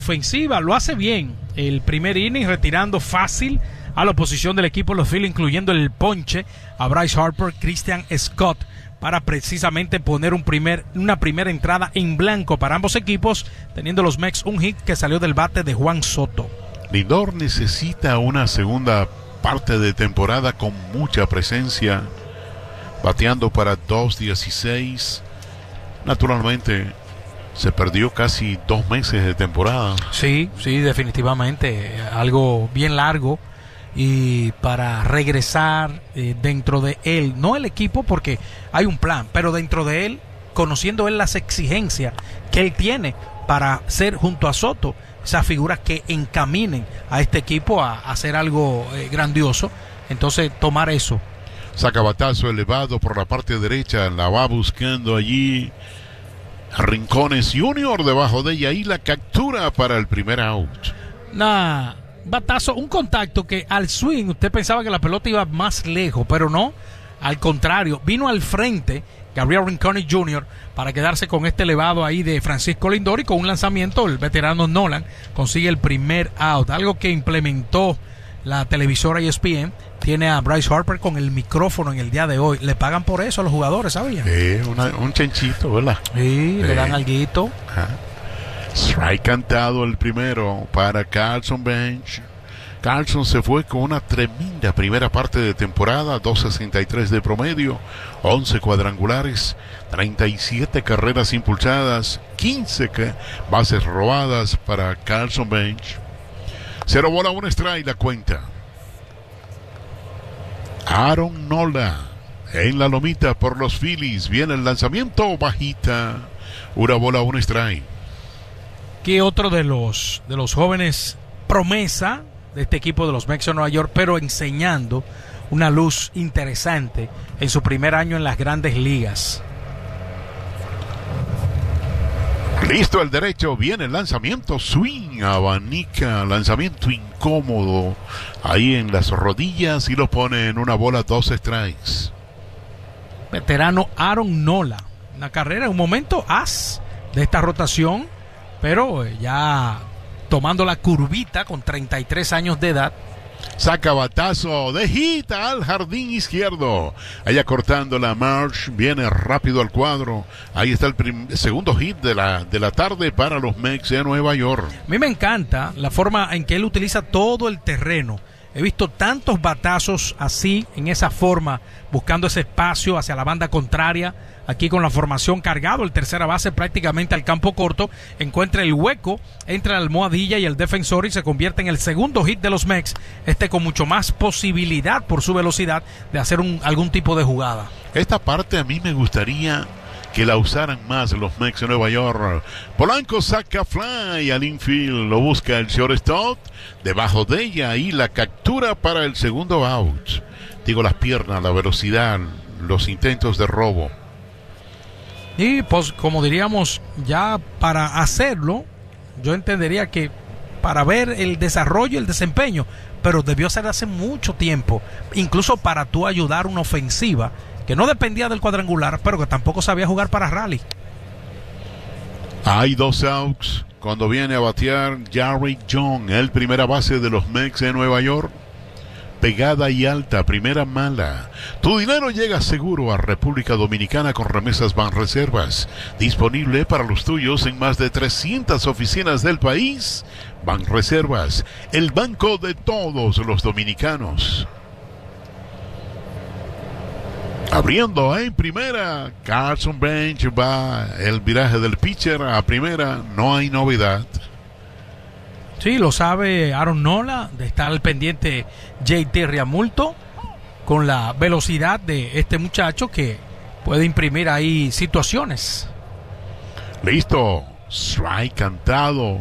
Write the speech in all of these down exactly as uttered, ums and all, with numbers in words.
ofensiva, lo hace bien. El primer inning retirando fácil a la oposición del equipo los Phillies, incluyendo el ponche a Bryce Harper, Christian Scott, para precisamente poner un primer, una primera entrada en blanco para ambos equipos, teniendo los Mex un hit que salió del bate de Juan Soto. Lindor necesita una segunda parte de temporada con mucha presencia, bateando para dos dieciséis. Naturalmente se perdió casi dos meses de temporada. Sí, sí, definitivamente, algo bien largo. Y para regresar eh, dentro de él, no el equipo porque hay un plan, pero dentro de él, conociendo él las exigencias que él tiene para ser junto a Soto esas figuras que encaminen a este equipo a, a hacer algo eh, grandioso, entonces tomar eso. Saca batazo elevado por la parte derecha, la va buscando allí a Rincones Junior debajo de ella y la captura para el primer out. Nah, batazo, un contacto que al swing usted pensaba que la pelota iba más lejos, pero no, al contrario, vino al frente Gabriel Rincones junior para quedarse con este elevado ahí de Francisco Lindor, y con un lanzamiento el veterano Nolan consigue el primer out, algo que implementó la televisora E S P N. Tiene a Bryce Harper con el micrófono en el día de hoy. Le pagan por eso a los jugadores, ¿sabían? Eh, una, un chanchito, ¿verdad? Sí, eh. le dan alguito. Ajá. Strike cantado el primero para Carlson Bench. Carlson se fue con una tremenda primera parte de temporada, dos sesenta y tres de promedio, once cuadrangulares, treinta y siete carreras impulsadas, quince bases robadas para Carlson Bench. Cero bola, un strike la cuenta. Aaron Nola en la lomita por los Phillies. Viene el lanzamiento, bajita. Una bola, un strike. ¿Qué otro de los de los jóvenes promesa de este equipo de los Mets de Nueva York, pero enseñando una luz interesante en su primer año en las grandes ligas? Listo el derecho, viene el lanzamiento, swing, abanica, lanzamiento incómodo ahí en las rodillas y lo pone en una bola, dos strikes. Veterano Aaron Nola, una carrera, un momento as de esta rotación, pero ya tomando la curvita con treinta y tres años de edad. Saca batazo de hit al jardín izquierdo. Allá cortando la Marsh. Viene rápido al cuadro. Ahí está el prim- segundo hit de la, de la tarde para los Mets de Nueva York. A mí me encanta la forma en que él utiliza todo el terreno. He visto tantos batazos así, en esa forma, buscando ese espacio hacia la banda contraria. Aquí con la formación cargado, el tercera base prácticamente al campo corto, encuentra el hueco, entra la almohadilla y el defensor y se convierte en el segundo hit de los Mets, este con mucho más posibilidad por su velocidad de hacer un, algún tipo de jugada. Esta parte a mí me gustaría que la usaran más los Mets de Nueva York. Polanco saca fly al infield, lo busca el shortstop, debajo de ella y la captura para el segundo out. Digo, las piernas, la velocidad, los intentos de robo. Y pues como diríamos, ya para hacerlo, yo entendería que para ver el desarrollo, el desempeño, pero debió ser hace mucho tiempo, incluso para tú ayudar una ofensiva que no dependía del cuadrangular, pero que tampoco sabía jugar para rally. Hay dos outs cuando viene a batear Jarry John, el primera base de los Mets de Nueva York. Pegada y alta, primera mala. Tu dinero llega seguro a República Dominicana con remesas Banreservas. Disponible para los tuyos en más de trescientas oficinas del país. Banreservas, el banco de todos los dominicanos. Abriendo en primera, Carlson Bench va el viraje del pitcher a primera, no hay novedad. Sí, lo sabe Aaron Nola, de estar al pendiente J T Realmuto, con la velocidad de este muchacho que puede imprimir ahí situaciones. Listo, strike cantado.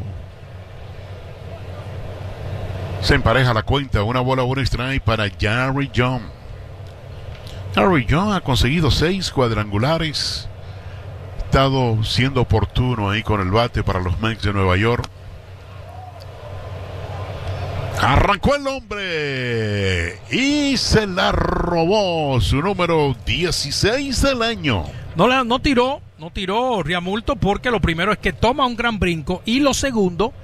Se empareja la cuenta, una bola, un strike para Jarry John. Jarry John ha conseguido seis cuadrangulares, ha estado siendo oportuno ahí con el bate para los Mets de Nueva York. Arrancó el hombre y se la robó, su número dieciséis del año. No, la, no tiró, no tiró Realmuto, porque lo primero es que toma un gran brinco y lo segundo